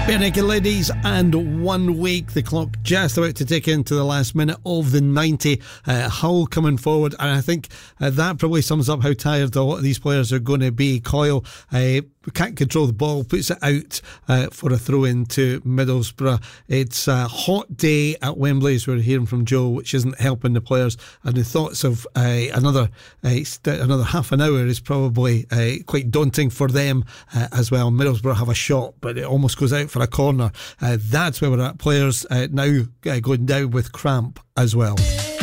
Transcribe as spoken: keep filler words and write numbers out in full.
Bare Naked Ladies, and one week, the clock just about to tick into the last minute of the ninety. uh, Hull coming forward, and I think uh, that probably sums up how tired a lot of these players are going to be. Coyle uh, can't control the ball, puts it out uh, for a throw in to Middlesbrough. It's a hot day at Wembley, as we're hearing from Joe, which isn't helping the players, and the thoughts of uh, another uh, st- another half an hour is probably uh, quite daunting for them uh, as well. Middlesbrough have a shot, but it almost goes out for a corner. Uh, that's where we're at. Players uh, now uh, going down with cramp as well.